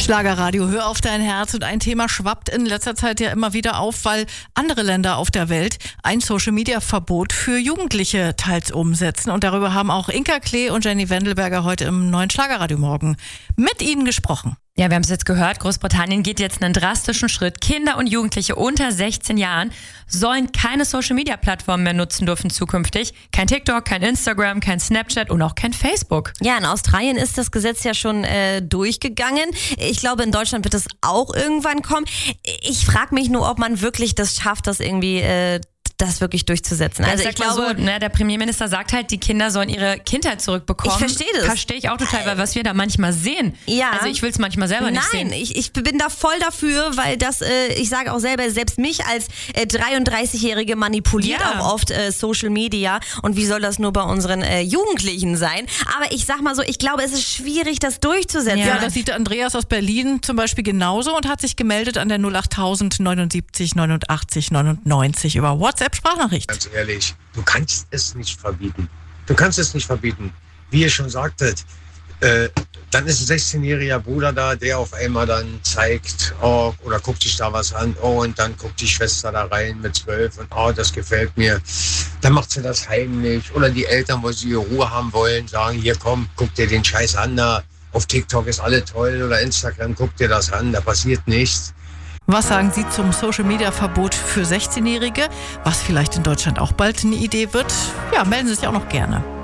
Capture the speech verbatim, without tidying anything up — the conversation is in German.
Schlagerradio, hör auf dein Herz. Und ein Thema schwappt in letzter Zeit ja immer wieder auf, weil andere Länder auf der Welt ein Social-Media-Verbot für Jugendliche teils umsetzen. Und darüber haben auch Inka Klee und Jenny Wendelberger heute im neuen Schlagerradio Morgen mit ihnen gesprochen. Ja, wir haben es jetzt gehört, Großbritannien geht jetzt einen drastischen Schritt. Kinder und Jugendliche unter sechzehn Jahren sollen keine Social-Media-Plattformen mehr nutzen dürfen zukünftig. Kein TikTok, kein Instagram, kein Snapchat und auch kein Facebook. Ja, in Australien ist das Gesetz ja schon äh, durchgegangen. Ich glaube, in Deutschland wird es auch irgendwann kommen. Ich frage mich nur, ob man wirklich das schafft, das irgendwie... Äh, das wirklich durchzusetzen. Ja, also ich glaube, so, ne, der Premierminister sagt halt, die Kinder sollen ihre Kindheit zurückbekommen. Ich verstehe das. Verstehe ich auch total, weil was wir da manchmal sehen. Ja. Also ich will es manchmal selber nicht Nein, sehen. ich, ich bin da voll dafür, weil das, äh, ich sage auch selber, selbst mich als äh, dreiunddreißigjährige manipuliert Ja. auch oft äh, Social Media. Und wie soll das nur bei unseren äh, Jugendlichen sein? Aber ich sag mal so, ich glaube, es ist schwierig, das durchzusetzen. Ja, ja, das sieht Andreas aus Berlin zum Beispiel genauso und hat sich gemeldet an der null achttausend neunundsiebzig neunundachtzig neunundneunzig über WhatsApp-Sprachnachricht. Ganz ehrlich, du kannst es nicht verbieten. Du kannst es nicht verbieten. Wie ihr schon sagtet, äh, dann ist ein sechzehnjähriger Bruder da, der auf einmal dann zeigt, oh, oder guckt sich da was an, oh, und dann guckt die Schwester da rein mit zwölf und oh, das gefällt mir. Dann macht sie das heimlich. Oder die Eltern, wo sie ihre Ruhe haben wollen, sagen, hier komm, guck dir den Scheiß an, da auf TikTok ist alle toll oder Instagram, guck dir das an, da passiert nichts. Was sagen Sie zum Social-Media-Verbot für sechzehnjährige, was vielleicht in Deutschland auch bald eine Idee wird? Ja, melden Sie sich auch noch gerne.